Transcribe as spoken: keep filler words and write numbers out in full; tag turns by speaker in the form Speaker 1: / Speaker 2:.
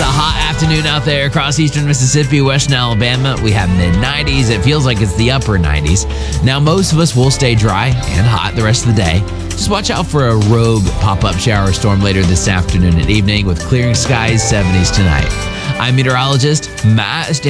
Speaker 1: a hot afternoon out there across eastern Mississippi, western Alabama. We have mid nineties. It feels like it's the upper nineties. Now, most of us will stay dry and hot the rest of the day. Just watch out for a rogue pop-up shower storm later this afternoon and evening with clearing skies, seventies tonight. I'm meteorologist Matt